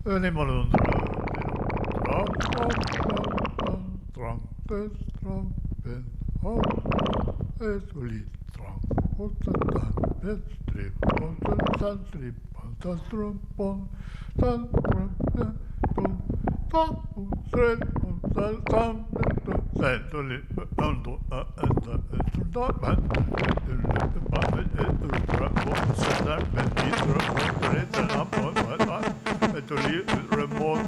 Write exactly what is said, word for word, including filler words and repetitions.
Venimos de un tram, tram, tram, tram, tram, tram, tram, ett och lite tram, och sen ett strip, och sen strip, och sen strumpon, sen strumpon, tam, och sen, och sen tam, sen och lite, ändå, ändå, ändå, men, och sen där, men, och sen där, men, och sen där,